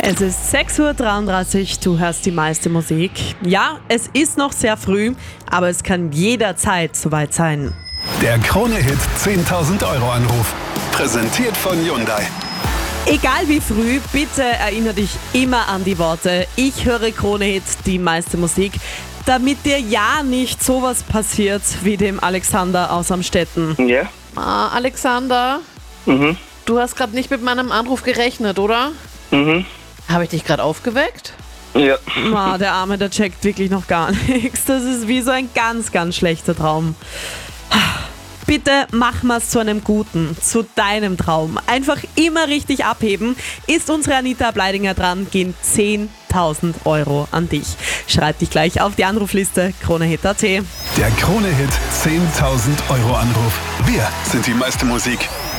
Es ist 6.33 Uhr, du hörst die meiste Musik. Ja, es ist noch sehr früh, aber es kann jederzeit soweit sein. Der Krone-Hit 10.000 Euro Anruf. Präsentiert von Hyundai. Egal wie früh, bitte erinnere dich immer an die Worte: Ich höre Krone-Hit, die meiste Musik, damit dir ja nicht sowas passiert wie dem Alexander aus Amstetten. Ja. Alexander, du hast gerade nicht mit meinem Anruf gerechnet, oder? Habe ich dich gerade aufgeweckt? Ja. Der Arme, der checkt wirklich noch gar nichts. Das ist wie so ein ganz, ganz schlechter Traum. Bitte mach mal's zu einem guten, zu deinem Traum. Einfach immer richtig abheben. Ist unsere Anita Bleidinger dran, gehen 10.000 Euro an dich. Schreib dich gleich auf die Anrufliste kronehit.at. Der Krone-Hit 10.000 Euro Anruf. Wir sind die meiste Musik.